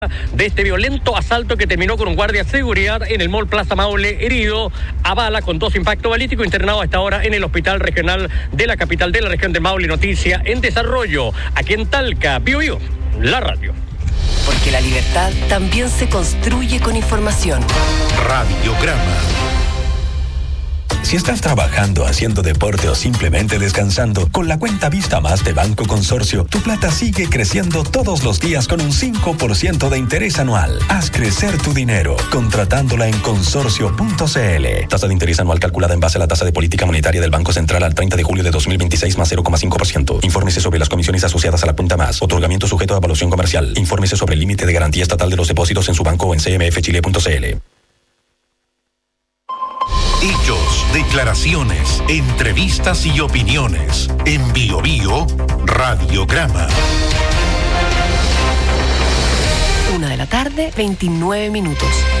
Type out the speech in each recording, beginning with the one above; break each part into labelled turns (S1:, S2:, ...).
S1: de este violento asalto que terminó con un guardia de seguridad en el Mall Plaza Maule herido a bala con 2 impactos balísticos, internado a esta hora en el Hospital Regional de la capital de la región de Maule. Noticia en desarrollo aquí en Talca. Bio, la radio.
S2: Porque la libertad también se construye con información.
S3: Radiograma. Si estás trabajando, haciendo deporte o simplemente descansando, con la cuenta Vista Más de Banco Consorcio, tu plata sigue creciendo todos los días con un 5% de interés anual. Haz crecer tu dinero, contratándola en consorcio.cl. Tasa de interés anual calculada en base a la tasa de política monetaria del Banco Central al 30 de julio de 2026 más 0,5%. Infórmese sobre las comisiones asociadas a la cuenta Más. Otorgamiento sujeto a evaluación comercial. Infórmese sobre el límite de garantía estatal de los depósitos en su banco o en cmfchile.cl.
S4: Hechos, declaraciones, entrevistas y opiniones. En Bio Radiograma.
S2: 1:29 p.m.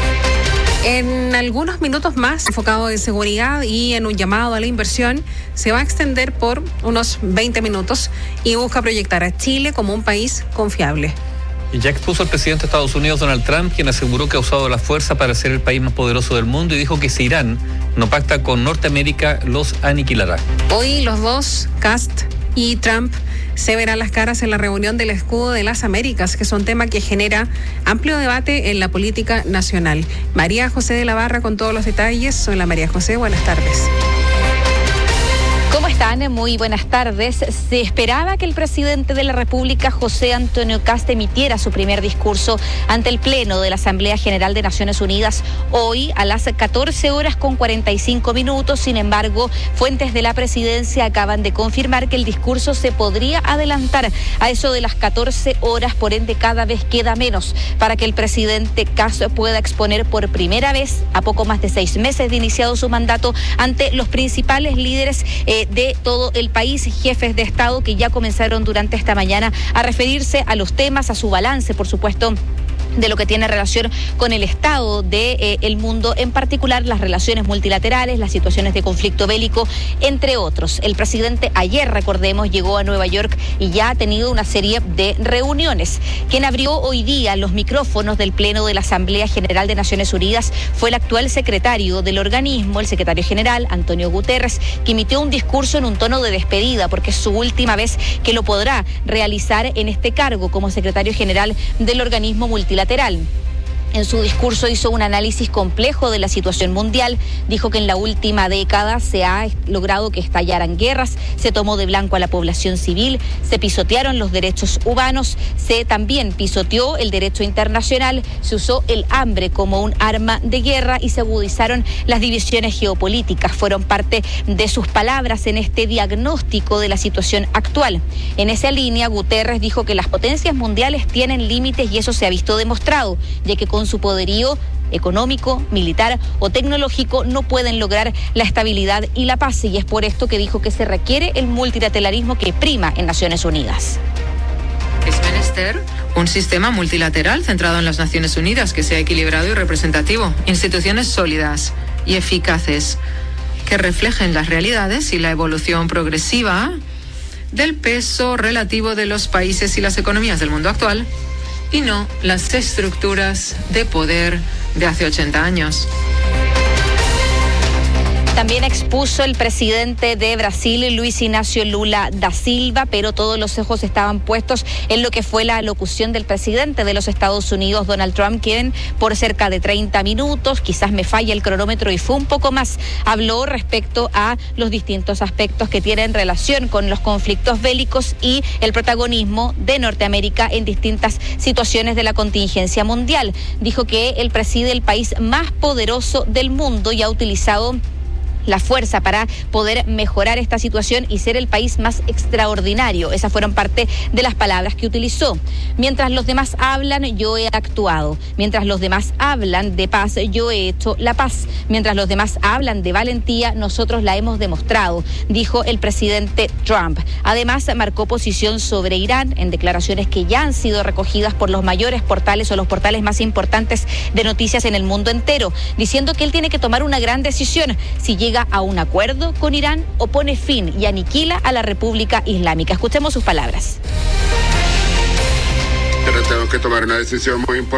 S5: En algunos minutos más, enfocado en seguridad y en un llamado a la inversión, se va a extender por unos 20 minutos y busca proyectar a Chile como un país confiable.
S6: Y ya expuso el presidente de Estados Unidos, Donald Trump, quien aseguró que ha usado la fuerza para ser el país más poderoso del mundo y dijo que si Irán no pacta con Norteamérica, los aniquilará.
S5: Hoy los dos, Kast y Trump, se verán las caras en la reunión del Escudo de las Américas, que es un tema que genera amplio debate en la política nacional. María José de la Barra con todos los detalles. Hola María José, buenas tardes.
S7: ¿Cómo están? Muy buenas tardes. Se esperaba que el presidente de la República, José Antonio Kast, emitiera su primer discurso ante el Pleno de la Asamblea General de Naciones Unidas hoy a las 14:45. Sin embargo, fuentes de la presidencia acaban de confirmar que el discurso se podría adelantar a eso de las 14 horas, por ende cada vez queda menos para que el presidente Kast pueda exponer por primera vez, a poco más de 6 meses de iniciado su mandato, ante los principales líderes de todo el país, jefes de Estado que ya comenzaron durante esta mañana a referirse a los temas, a su balance, por supuesto, de lo que tiene relación con el estado del mundo, en particular las relaciones multilaterales, las situaciones de conflicto bélico, entre otros. El presidente ayer, recordemos, llegó a Nueva York y ya ha tenido una serie de reuniones. Quien abrió hoy día los micrófonos del Pleno de la Asamblea General de Naciones Unidas fue el actual secretario del organismo, el secretario general, Antonio Guterres, que emitió un discurso en un tono de despedida, porque es su última vez que lo podrá realizar en este cargo como secretario general del organismo multilateral. En su discurso hizo un análisis complejo de la situación mundial. Dijo que en la última década se ha logrado que estallaran guerras, se tomó de blanco a la población civil, se pisotearon los derechos humanos, se también pisoteó el derecho internacional, se usó el hambre como un arma de guerra y se agudizaron las divisiones geopolíticas. Fueron parte de sus palabras en este diagnóstico de la situación actual. En esa línea, Guterres dijo que las potencias mundiales tienen límites y eso se ha visto demostrado, ya que con su poderío económico, militar o tecnológico no pueden lograr la estabilidad y la paz, y es por esto que dijo que se requiere el multilateralismo que prima en Naciones Unidas.
S8: Es menester un sistema multilateral centrado en las Naciones Unidas que sea equilibrado y representativo, instituciones sólidas y eficaces que reflejen las realidades y la evolución progresiva del peso relativo de los países y las economías del mundo actual, y no las estructuras de poder de hace 80 años.
S7: También expuso el presidente de Brasil, Luis Ignacio Lula da Silva, pero todos los ojos estaban puestos en lo que fue la alocución del presidente de los Estados Unidos, Donald Trump, quien por cerca de 30 minutos, quizás me falla el cronómetro y fue un poco más, habló respecto a los distintos aspectos que tienen relación con los conflictos bélicos y el protagonismo de Norteamérica en distintas situaciones de la contingencia mundial. Dijo que él preside el país más poderoso del mundo y ha utilizado la fuerza para poder mejorar esta situación y ser el país más extraordinario. Esas fueron parte de las palabras que utilizó. Mientras los demás hablan, yo he actuado. Mientras los demás hablan de paz, yo he hecho la paz. Mientras los demás hablan de valentía, nosotros la hemos demostrado, dijo el presidente Trump. Además, marcó posición sobre Irán en declaraciones que ya han sido recogidas por los mayores portales o los portales más importantes de noticias en el mundo entero, diciendo que él tiene que tomar una gran decisión, si llega a un acuerdo con Irán o pone fin y aniquila a la República Islámica. Escuchemos sus palabras.
S9: Pero tengo que tomar una decisión muy importante.